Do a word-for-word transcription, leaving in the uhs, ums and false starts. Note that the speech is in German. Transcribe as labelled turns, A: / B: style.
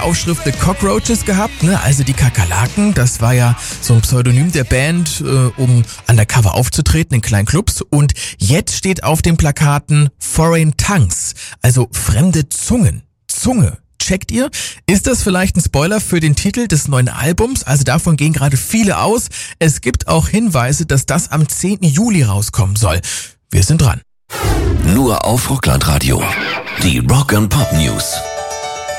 A: Aufschrift The Cockroaches gehabt, ne? Also die Kakerlaken. Das war ja so ein Pseudonym der Band, äh, um undercover aufzutreten in kleinen Clubs. Und jetzt steht auf den Plakaten Foreign Tongues, also fremde Zungen. Zunge. Checkt ihr? Ist das vielleicht ein Spoiler für den Titel des neuen Albums? Also davon gehen gerade viele aus. Es gibt auch Hinweise, dass das am zehnten Juli rauskommen soll. Wir sind dran.
B: Nur auf Rockland Radio. Die Rock and Pop News.